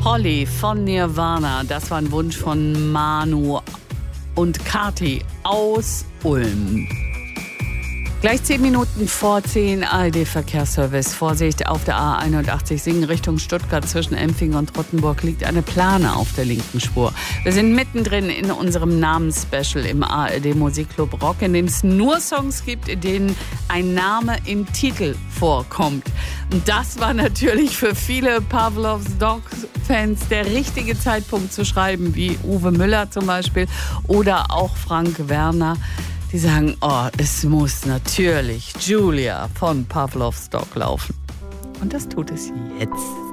Holly von Nirvana. Das war ein Wunsch von Manu und Kati aus Ulm. Gleich 10 Minuten vor 10 ARD-Verkehrsservice. Vorsicht auf der A81 Singen Richtung Stuttgart zwischen Empfing und Rottenburg liegt eine Plane auf der linken Spur. Wir sind mittendrin in unserem Namensspecial im ARD Musikclub Rock, in dem es nur Songs gibt, in denen ein Name im Titel vorkommt. Und das war natürlich für viele Pavlov's Dog-Fans der richtige Zeitpunkt zu schreiben, wie Uwe Müller zum Beispiel oder auch Frank Werner. Die sagen, oh, es muss natürlich Julia von Pavlov's Dog laufen. Und das tut es jetzt.